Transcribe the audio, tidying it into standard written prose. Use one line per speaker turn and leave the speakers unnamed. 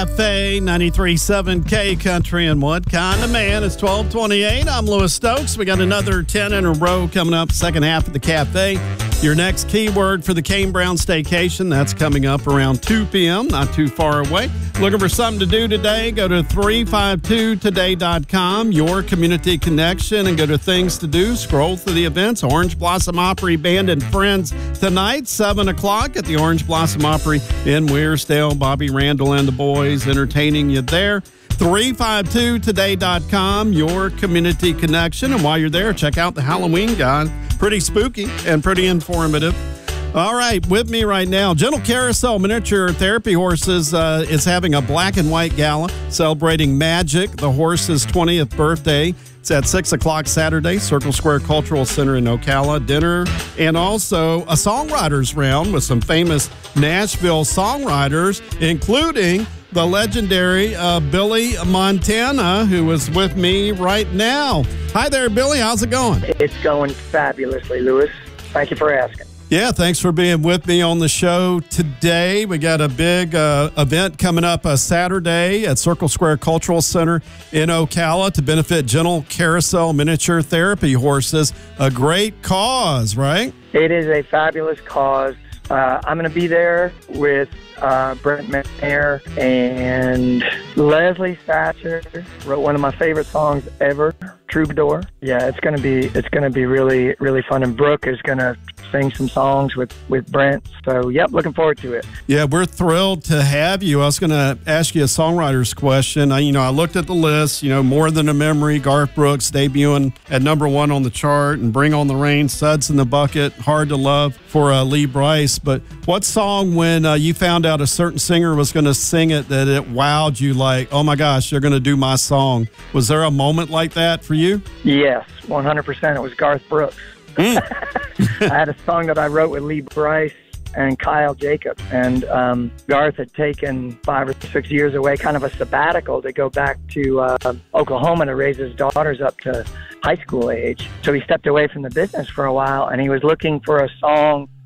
Cafe 93.7 K Country and What Kind of Man. It's 12:28. I'm Lewis Stokes. We got another 10 in a row coming up, second half of the cafe. Your next keyword for the Kane Brown Staycation, that's coming up around 2 p.m., not too far away. Looking for something to do today? Go to 352today.com, your community connection, and go to things to do. Scroll through the events. Orange Blossom Opry Band and Friends tonight, 7 o'clock at the Orange Blossom Opry in Wearsdale. Bobby Randall and the boys entertaining you there. 352today.com, your community connection. And while you're there, check out the Halloween guide. Pretty spooky and pretty informative. All right, with me right now, Gentle Carousel Miniature Therapy Horses is having a black and white gala celebrating Magic, the horse's 20th birthday. It's at 6 o'clock Saturday, Circle Square Cultural Center in Ocala. Dinner and also a songwriters round with some famous Nashville songwriters, including the legendary Billy Montana, who is with me right now. Hi there, Billy. How's it going?
It's going fabulously, Lewis. Thank you for asking.
Yeah, thanks for being with me on the show today. We got a big event coming up Saturday at Circle Square Cultural Center in Ocala to benefit Gentle Carousel Miniature Therapy Horses. A great cause, right?
It is a fabulous cause. I'm going to be there with Brent Mayer and Leslie Thatcher. Wrote one of my favorite songs ever, Troubadour. Yeah, it's going to be really, really fun. And Brooke is going to sing some songs with Brent. So, yep, looking forward to it.
Yeah, we're thrilled to have you. I was going to ask you a songwriter's question. I looked at the list, More Than a Memory, Garth Brooks debuting at #1 on the chart, and Bring on the Rain, Suds in the Bucket, Hard to Love for Lee Brice. But what song, when you found out a certain singer was going to sing it, that it wowed you like, oh my gosh, they're going to do my song? Was there a moment like that for you?
Yes, 100%. It was Garth Brooks. I had a song that I wrote with Lee Brice and Kyle Jacobs, and Garth had taken 5 or 6 years away, kind of a sabbatical, to go back to Oklahoma to raise his daughters up to high school age. So he stepped away from the business for a while, and he was looking for a song